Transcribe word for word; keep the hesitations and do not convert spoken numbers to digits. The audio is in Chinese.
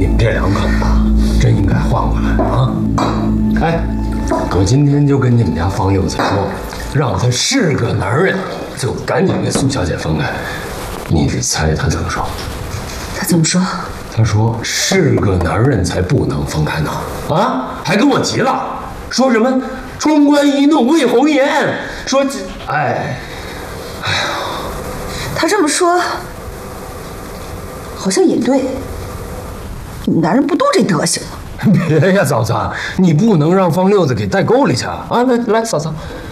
你们这两口子真应该换过来啊！哎，我今天就跟你们家方六子说，让他是个男人，就赶紧跟苏小姐分开。你猜他怎么说？ 他怎么说？ 他说是个男人才不能分开呢。啊，还跟我急了，说什么冲冠一怒为红颜，说哎，哎呀， 他这么说，好像也对。你们男人不都这德行吗？ 别呀，嫂子，你不能让方六子给带沟里去啊！来来，嫂子，